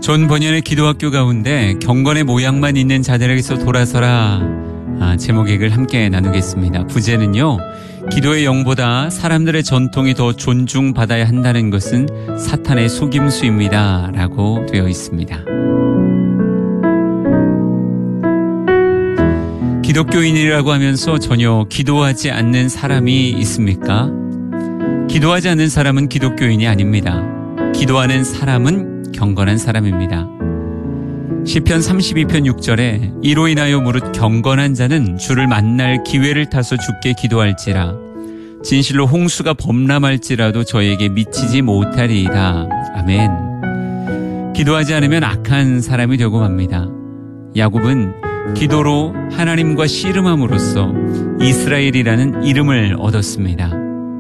존 번연의 기도학교 가운데 경건의 모양만 있는 자들에게서 돌아서라 제목을 함께 나누겠습니다. 부제는요, 기도의 영보다 사람들의 전통이 더 존중받아야 한다는 것은 사탄의 속임수입니다 라고 되어 있습니다. 기독교인이라고 하면서 전혀 기도하지 않는 사람이 있습니까? 기도하지 않는 사람은 기독교인이 아닙니다. 기도하는 사람은 경건한 사람입니다. 시편 32편 6절에 이로 인하여 무릇 경건한 자는 주를 만날 기회를 타서 주께 기도할지라 진실로 홍수가 범람할지라도 저에게 미치지 못하리이다. 아멘. 기도하지 않으면 악한 사람이 되고 맙니다. 야곱은 기도로 하나님과 씨름함으로써 이스라엘이라는 이름을 얻었습니다.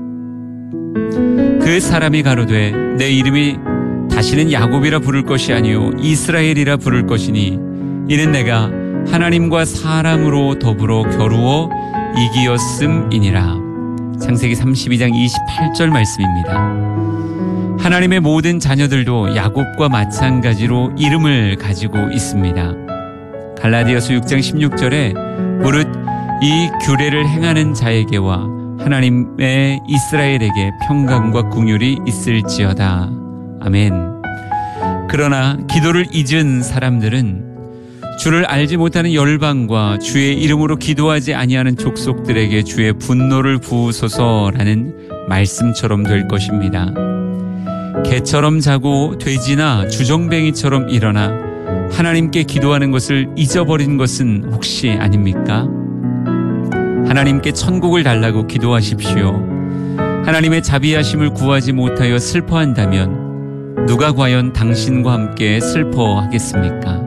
그 사람이 가로되 내 이름이 다시는 야곱이라 부를 것이 아니요 이스라엘이라 부를 것이니 이는 내가 하나님과 사람으로 더불어 겨루어 이기었음이니라. 창세기 32장 28절 말씀입니다. 하나님의 모든 자녀들도 야곱과 마찬가지로 이름을 가지고 있습니다. 갈라디아서 6장 16절에 무릇 이 규례를 행하는 자에게와 하나님의 이스라엘에게 평강과 긍휼이 있을지어다. 아멘. 그러나 기도를 잊은 사람들은 주를 알지 못하는 열방과 주의 이름으로 기도하지 아니하는 족속들에게 주의 분노를 부으소서라는 말씀처럼 될 것입니다. 개처럼 자고 돼지나 주정뱅이처럼 일어나 하나님께 기도하는 것을 잊어버린 것은 혹시 아닙니까? 하나님께 천국을 달라고 기도하십시오. 하나님의 자비하심을 구하지 못하여 슬퍼한다면 누가 과연 당신과 함께 슬퍼하겠습니까?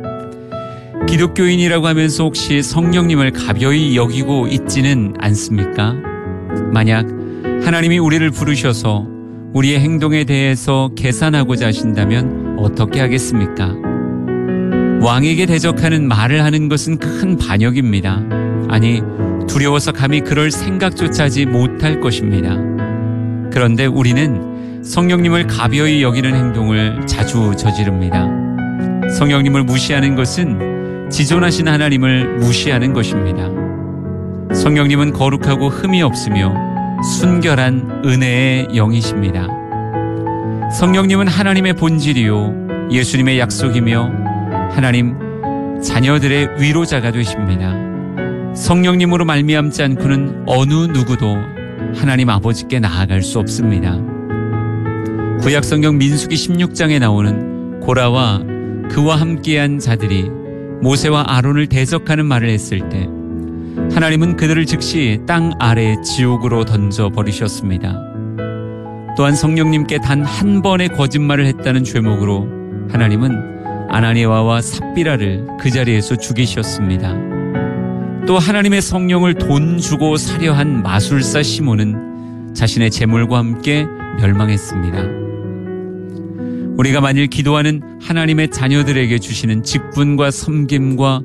기독교인이라고 하면서 혹시 성령님을 가벼이 여기고 있지는 않습니까? 만약 하나님이 우리를 부르셔서 우리의 행동에 대해서 계산하고자 하신다면 어떻게 하겠습니까? 왕에게 대적하는 말을 하는 것은 큰 반역입니다. 아니, 두려워서 감히 그럴 생각조차 하지 못할 것입니다. 그런데 우리는 성령님을 가벼이 여기는 행동을 자주 저지릅니다. 성령님을 무시하는 것은 지존하신 하나님을 무시하는 것입니다. 성령님은 거룩하고 흠이 없으며 순결한 은혜의 영이십니다. 성령님은 하나님의 본질이요 예수님의 약속이며 하나님 자녀들의 위로자가 되십니다. 성령님으로 말미암지 않고는 어느 누구도 하나님 아버지께 나아갈 수 없습니다. 구약성경 민수기 16장에 나오는 고라와 그와 함께한 자들이 모세와 아론을 대적하는 말을 했을 때 하나님은 그들을 즉시 땅 아래 지옥으로 던져버리셨습니다. 또한 성령님께 단 한 번의 거짓말을 했다는 죄목으로 하나님은 아나니아와 삽비라를 그 자리에서 죽이셨습니다. 또 하나님의 성령을 돈 주고 사려 한 마술사 시몬은 자신의 재물과 함께 멸망했습니다. 우리가 만일 기도하는 하나님의 자녀들에게 주시는 직분과 섬김과